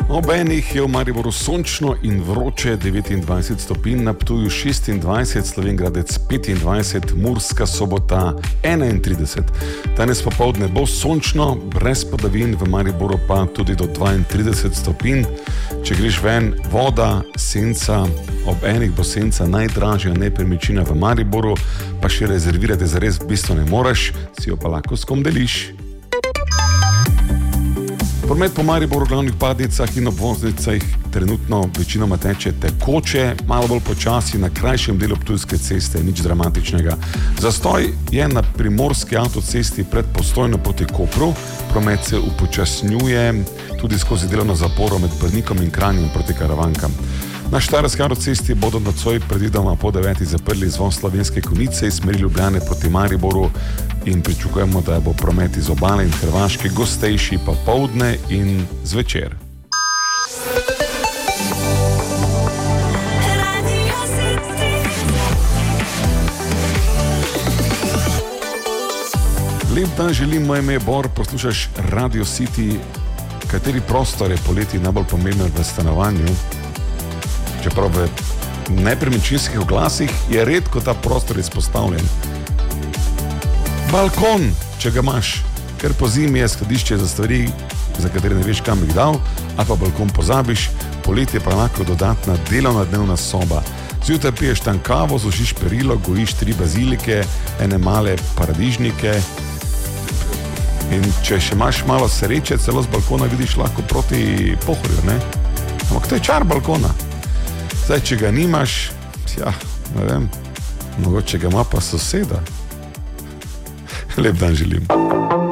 Ob enih je v Mariboru sončno in vroče, 29 stopinj, na Ptuju 26, Slovenj Gradec 25, Murska Sobota 31. Danes popoldne bo sončno, brez padavin, v Mariboru pa tudi do 32 stopinj. Če greš ven, voda, senca, ob enih bo senca najdražja nepremičnina v Mariboru, pa še rezervirati zares v bistvu ne moreš, si jo pa lahko s kom deliš. Promet po Mariboru, glavnih padnicah in obvoznicah trenutno večinoma teče tekoče, malo bolj počasi na krajšem delu Ptujske ceste, nič dramatičnega. Zastoj je na primorski avtocesti pred Postojno proti Kopru, promet se upočasnjuje tudi skozi delovno zaporo med Brnikom in Kranjem proti Karavankam. Na Štajerski avtocesti bodo nocoj predvidoma po 9. zaprli izvoz Slovenske Konjice iz smeri Ljubljane proti Mariboru in pričakujemo, da bo promet iz Obale in Hrvaške gostejši popoldne in zvečer. Lep dan želim, moje ime je Bor, poslušaš Radio City. Kateri prostor je poleti najbolj pomemben v stanovanju? Čeprav v nepremičninskih oglasih je redko ta prostor izpostavljen. Balkon, če ga imaš, ker po zimi je skladišče za stvari, za katere ne veš, kam jih dal, ali pa balkon pozabiš, poletje pa lahko dodatna delovna dnevna soba. Zjutraj piješ tam kavo, sušiš perilo, gojiš 3 bazilike, ene male paradižnike in če še imaš malo sreče, celo z balkona vidiš lahko proti Pohorju, ne? Ampak to je čar balkona. Zdaj, če ga nimaš, ja, ne vem, mogoče ga ima pa soseda. Lep dan želim.